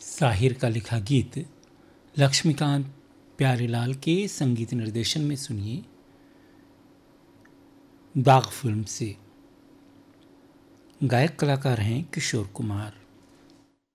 साहिर का लिखा गीत लक्ष्मीकांत प्यारेलाल के संगीत निर्देशन में सुनिए दाग फिल्म से। गायक कलाकार हैं किशोर कुमार।